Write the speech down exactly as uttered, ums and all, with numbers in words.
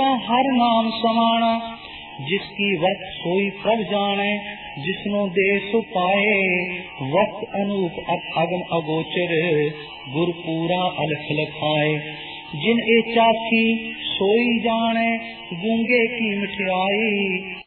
का हर नाम समाना, जिसकी वक्त सोई प्रभ जाने, जिसनो दे सो पाए, वक्त अनूप अगम अगोचर, गुर पूरा अलख लखाए। जिन ए चाखी सोई जाने, गूंगे की मिठाई,